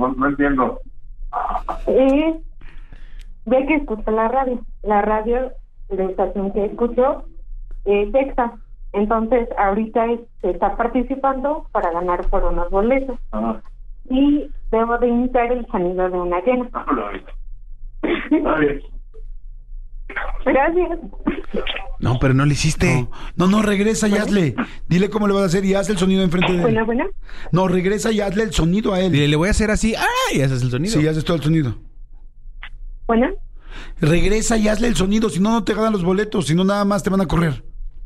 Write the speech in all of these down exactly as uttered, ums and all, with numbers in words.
No, no entiendo. Eh, ve que escucha la radio. La radio de estación que escuchó es Exa. Entonces, ahorita es, se está participando para ganar por unos boletos. Ajá. Y debo de imitar el sonido de una llena. Está bien. Gracias. No, pero no le hiciste. No, no, no, regresa y hazle. Dile cómo le vas a hacer y haz el sonido enfrente de él. Bueno, bueno. No, regresa y hazle el sonido a él. Dile, le voy a hacer así. ¡Ah! Y haces el sonido. Sí, haces todo el sonido. Bueno. Regresa y hazle el sonido, si no, no te ganan los boletos, si no, nada más te van a correr.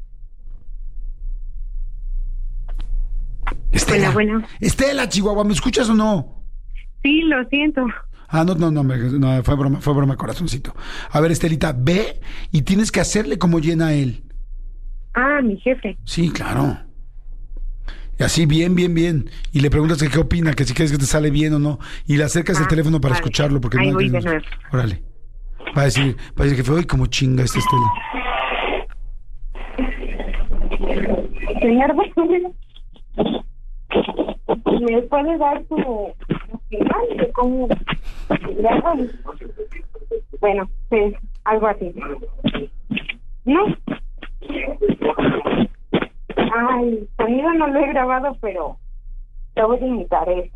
Estela, Bueno, bueno. Estela, Chihuahua, ¿me escuchas o no? Sí, lo siento. Ah, no, no, no, no, fue broma, fue broma, corazoncito. A ver, Estelita, ve y tienes que hacerle como llena a él. Ah, mi jefe. Sí, claro. Y así, bien, bien, bien. Y le preguntas que qué opina, que si quieres que te sale bien o no. Y le acercas Ah, el teléfono para vale. escucarlo. Porque Ahí no voy de entiendo. nuevo. Órale. Va a decir, va a decir que fue hoy como chinga esta Estela. Señor, ¿me puede dar tu final de cómo le hago? Bueno, sí, algo así. ¿No? Ay, el sonido no lo he grabado, pero lo voy a imitar. Es...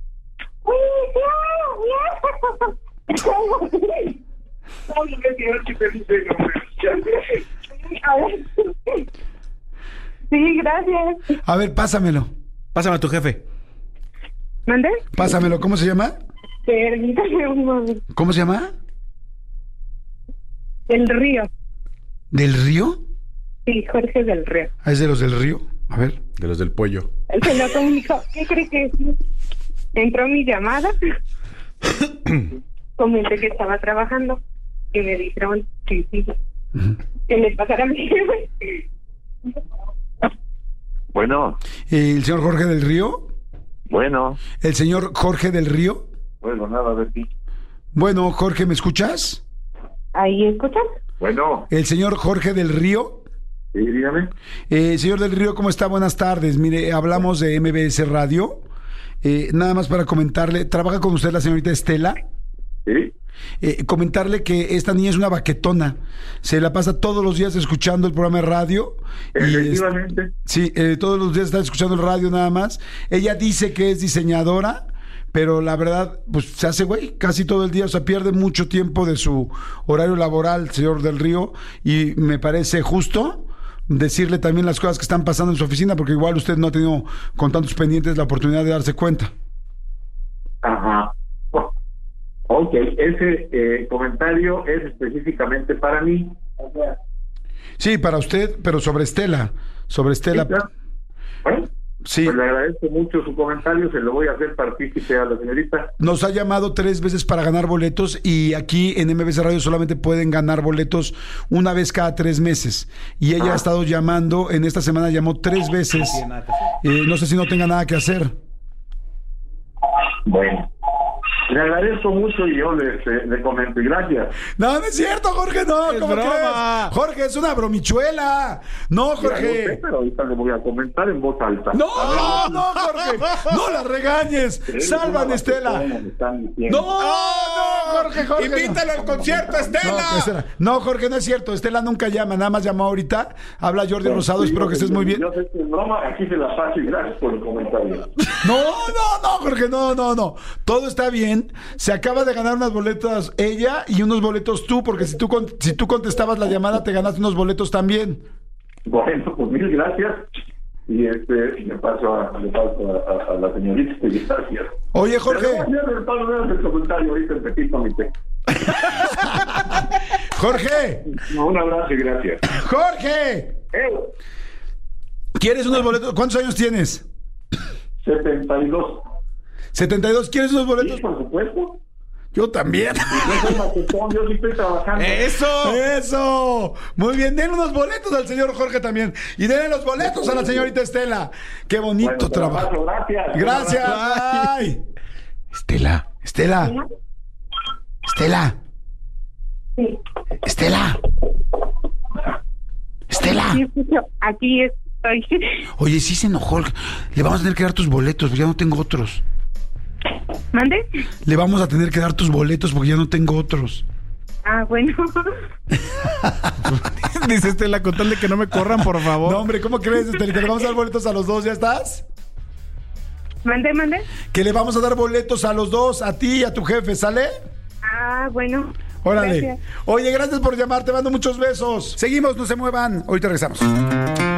Sí, gracias. A ver, pásamelo. Pásame a tu jefe. ¿Mande? Pásamelo. ¿Cómo se llama? Permítame un momento. ¿Cómo se llama? Del Río. ¿Del Río? Sí, Jorge del Río. Ah, es de los del Río. A ver. De los del pollo. Él se lo comunicó. ¿Qué cree que sí? Entró mi llamada. Comenté que estaba trabajando. Y me dijeron, sí, sí, Uh-huh. que le pasara a mi jefe. Bueno, Eh, ¿El señor Jorge del Río? bueno, ¿El señor Jorge del Río? bueno, nada de ti. Bueno, Jorge, ¿me escuchas? ¿Ahí escuchas? Bueno, ¿El señor Jorge del Río? sí, dígame. Eh, señor del Río, ¿cómo está? Buenas tardes. Mire, hablamos de M B S Radio. Eh, nada más para comentarle, ¿trabaja con usted la señorita Estela? Sí, Eh, comentarle que esta niña es una baquetona. Se la pasa todos los días escuchando el programa de radio. Y es- efectivamente. sí, eh, todos los días está escuchando el radio nada más. Ella dice que es diseñadora, pero la verdad, pues se hace güey casi todo el día. O sea, pierde mucho tiempo de su horario laboral, señor del Río. Y me parece justo decirle también las cosas que están pasando en su oficina, porque igual usted no ha tenido con tantos pendientes la oportunidad de darse cuenta. Ajá. Oh, ok, ese eh, comentario es específicamente para mí. Sí, para usted, pero sobre Estela. Sobre Estela. Sí, claro. Bueno, Sí. pues le agradezco mucho su comentario, se lo voy a hacer partícipe a la señorita. Nos ha llamado tres veces para ganar boletos y aquí en M B S Radio solamente pueden ganar boletos una vez cada tres meses. Y ella Ah. ha estado llamando, en esta semana llamó tres veces. Eh, no sé si no tenga nada que hacer. Bueno, le agradezco mucho y yo le, le, le comento y gracias. No, no es cierto, Jorge, no. Es ¿Cómo broma. crees? Jorge, es una bromichuela. No, Ya lo sé, Jorge. pero ahorita le voy a comentar en voz alta. No, no, Jorge. No la regañes. Eres Salvan, una Estela. baquetona, me están diciendo. No, no, Jorge, Jorge. no. Invítalo al concierto, No, Estela. Estela. No, Jorge, no es cierto. Estela nunca llama, nada más llamó ahorita. Habla Jordi Rosado, Sí, espero yo que sé estés muy bien. Yo sé que es broma, aquí se la paso y gracias por el comentario. No, no, no, Jorge, no, no, no. Todo está bien. Se acaba de ganar unas boletas ella y unos boletos tú, porque si tú, con- si tú contestabas la llamada, te ganaste unos boletos también. Bueno, pues mil gracias. Y este, le paso a, le paso a, a, a la señorita y gracias. Oye, Pero Jorge. voy a hacer el paso de el comentario ahorita en Petit Comité. Jorge. No, un abrazo y gracias. Jorge. Eh, ¿Quieres unos boletos? ¿Cuántos años tienes? setenta y dos. setenta y dos. ¿Quieres unos boletos? Sí, por supuesto. Yo también. Yo soy maquetón, yo sí estoy trabajando. ¡Eso! Eso. Muy bien. Denle unos boletos al señor Jorge también. Y denle los boletos a la señorita Estela. Qué bonito Bueno, trabajo. trabajo, gracias. Gracias. Bye. Estela. Estela. Estela. Sí. Estela. Estela. Sí, escucho. Aquí estoy. Oye, sí se enojó. Le vamos a tener que dar tus boletos, porque ya no tengo otros. ¿Mande? Le vamos a tener que dar tus boletos porque ya no tengo otros. Ah, bueno. Dice Estela, con tal de que no me corran, por favor. No, hombre, ¿cómo crees, Estelita? Le vamos a dar boletos a los dos, ¿ya estás? ¿Mande, mande? Que le vamos a dar boletos a los dos, a ti y a tu jefe, ¿sale? Ah, bueno. Órale. Gracias. Oye, gracias por llamar, te mando muchos besos. Seguimos, no se muevan. Ahorita regresamos.